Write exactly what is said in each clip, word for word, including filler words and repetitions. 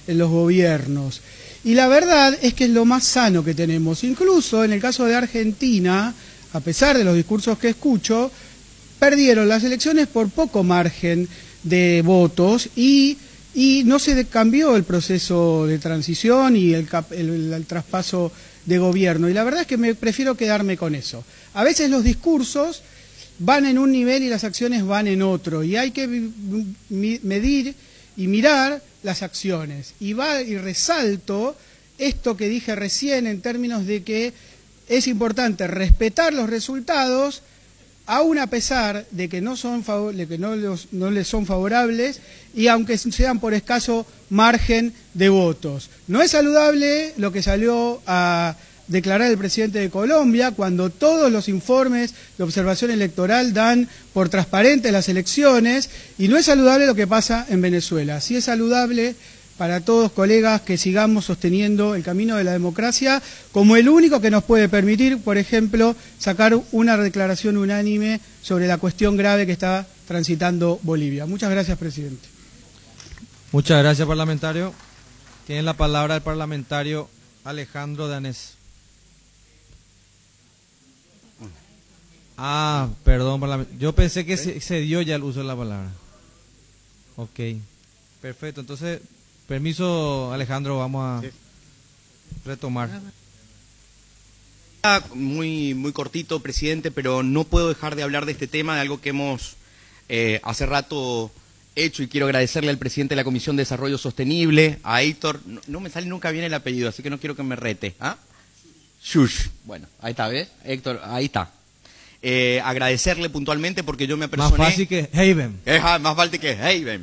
en los gobiernos. Y la verdad es que es lo más sano que tenemos. Incluso en el caso de Argentina, a pesar de los discursos que escucho, perdieron las elecciones por poco margen de votos y, y no se cambió el proceso de transición y el, el, el traspaso de gobierno. Y la verdad es que me prefiero quedarme con eso. A veces los discursos van en un nivel y las acciones van en otro. Y hay que medir y mirar las acciones. Y, va, y resalto esto que dije recién en términos de que es importante respetar los resultados, aún a pesar de que no son de que no, los, no les son favorables y aunque sean por escaso margen de votos. No es saludable lo que salió a declarar el presidente de Colombia cuando todos los informes de observación electoral dan por transparentes las elecciones, y no es saludable lo que pasa en Venezuela. Sí es saludable para todos, colegas, que sigamos sosteniendo el camino de la democracia como el único que nos puede permitir, por ejemplo, sacar una declaración unánime sobre la cuestión grave que está transitando Bolivia. Muchas gracias, presidente. Muchas gracias, parlamentario. Tiene la palabra el parlamentario Alejandro Danés. Ah, perdón, yo pensé que se, se dio ya el uso de la palabra. Ok, perfecto. Entonces, permiso, Alejandro, vamos a retomar. Muy, muy cortito, presidente, pero no puedo dejar de hablar de este tema, de algo que hemos eh, hace rato hecho, y quiero agradecerle al presidente de la Comisión de Desarrollo Sostenible, a Héctor, no, no me sale nunca bien el apellido, así que no quiero que me rete. ¿Ah? Shush. Bueno, ahí está, ¿ves? Héctor, ahí está. Eh, agradecerle puntualmente porque yo me apersoné. Más fácil que Haven. Es más fácil que Haven.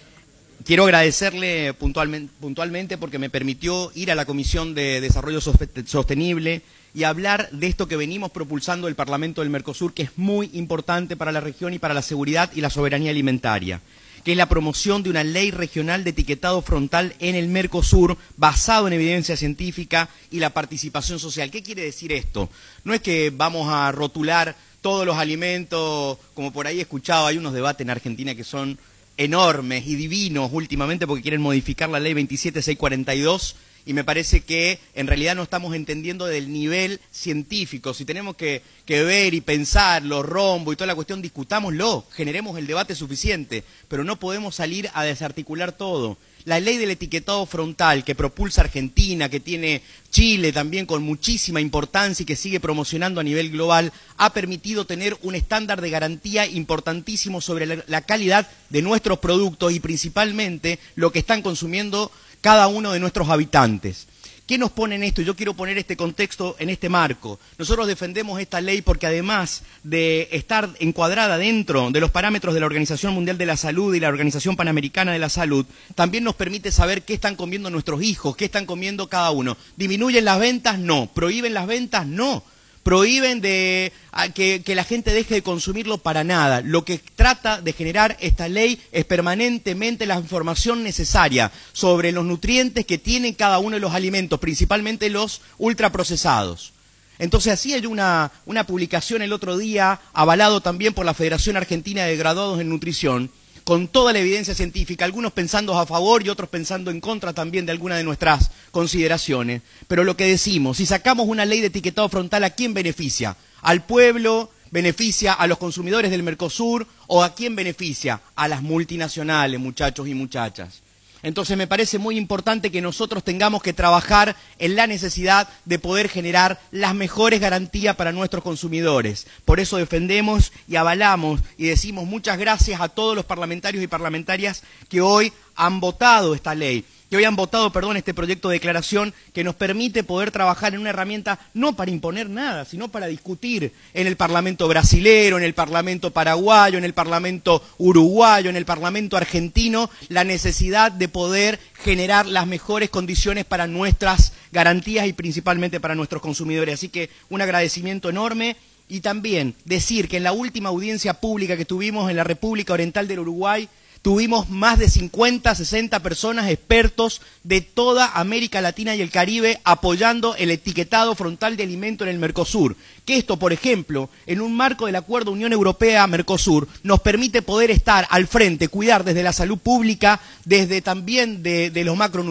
Quiero agradecerle puntualmente, puntualmente porque me permitió ir a la Comisión de Desarrollo Sostenible y hablar de esto que venimos propulsando el Parlamento del Mercosur, que es muy importante para la región y para la seguridad y la soberanía alimentaria, que es la promoción de una ley regional de etiquetado frontal en el Mercosur basado en evidencia científica y la participación social. ¿Qué quiere decir esto? No es que vamos a rotular todos los alimentos, como por ahí he escuchado, hay unos debates en Argentina que son enormes y divinos últimamente porque quieren modificar la ley veintisiete mil seiscientos cuarenta y dos, y me parece que en realidad no estamos entendiendo del nivel científico. Si tenemos que, que ver y pensar los rombos y toda la cuestión, discutámoslo, generemos el debate suficiente, pero no podemos salir a desarticular todo. La ley del etiquetado frontal que propulsa Argentina, que tiene Chile también con muchísima importancia y que sigue promocionando a nivel global, ha permitido tener un estándar de garantía importantísimo sobre la, la calidad de nuestros productos y principalmente lo que están consumiendo cada uno de nuestros habitantes. ¿Qué nos pone en esto? Yo quiero poner este contexto en este marco. Nosotros defendemos esta ley porque además de estar encuadrada dentro de los parámetros de la Organización Mundial de la Salud y la Organización Panamericana de la Salud, también nos permite saber qué están comiendo nuestros hijos, qué están comiendo cada uno. ¿Disminuyen las ventas? No. ¿Prohíben las ventas? No. Prohíben de que, que la gente deje de consumirlo para nada. Lo que trata de generar esta ley es permanentemente la información necesaria sobre los nutrientes que tienen cada uno de los alimentos, principalmente los ultraprocesados. Entonces así hay una, una publicación el otro día, avalado también por la Federación Argentina de Graduados en Nutrición, con toda la evidencia científica, algunos pensando a favor y otros pensando en contra también de alguna de nuestras consideraciones. Pero lo que decimos, si sacamos una ley de etiquetado frontal, ¿a quién beneficia? ¿Al pueblo? ¿Beneficia a los consumidores del Mercosur? ¿O a quién beneficia? A las multinacionales, muchachos y muchachas. Entonces me parece muy importante que nosotros tengamos que trabajar en la necesidad de poder generar las mejores garantías para nuestros consumidores. Por eso defendemos y avalamos y decimos muchas gracias a todos los parlamentarios y parlamentarias que hoy han votado esta ley, que hoy han votado, perdón, este proyecto de declaración que nos permite poder trabajar en una herramienta no para imponer nada, sino para discutir en el Parlamento brasilero, en el Parlamento paraguayo, en el Parlamento uruguayo, en el Parlamento argentino, la necesidad de poder generar las mejores condiciones para nuestras garantías y principalmente para nuestros consumidores. Así que un agradecimiento enorme. Y también decir que en la última audiencia pública que tuvimos en la República Oriental del Uruguay, tuvimos más de cincuenta, sesenta personas expertos de toda América Latina y el Caribe apoyando el etiquetado frontal de alimento en el Mercosur. Que esto, por ejemplo, en un marco del Acuerdo Unión Europea-Mercosur, nos permite poder estar al frente, cuidar desde la salud pública, desde también de, de los macronutrientes.